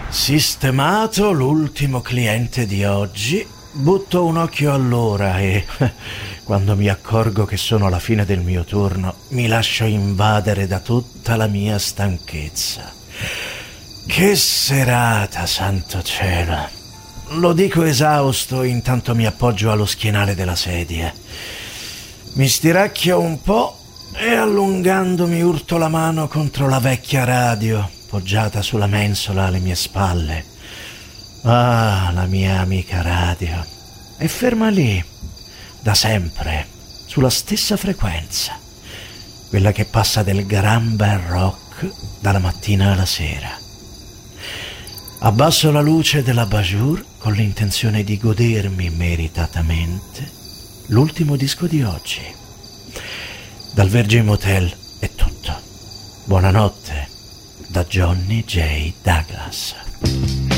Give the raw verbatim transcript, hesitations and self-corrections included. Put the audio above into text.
Sistemato l'ultimo cliente di oggi, butto un occhio all'ora e quando mi accorgo che sono alla fine del mio turno mi lascio invadere da tutta la mia stanchezza. Che serata, santo cielo! Lo dico esausto, intanto mi appoggio allo schienale della sedia. Mi stiracchio un po' e allungandomi urto la mano contro la vecchia radio poggiata sulla mensola alle mie spalle. Ah, la mia amica radio. È ferma lì, da sempre, sulla stessa frequenza. Quella che passa del gran bel rock dalla mattina alla sera. Abbasso la luce dell'abajur con l'intenzione di godermi meritatamente l'ultimo disco di oggi. Dal Virgin Motel è tutto. Buonanotte da Johnny J. Douglas.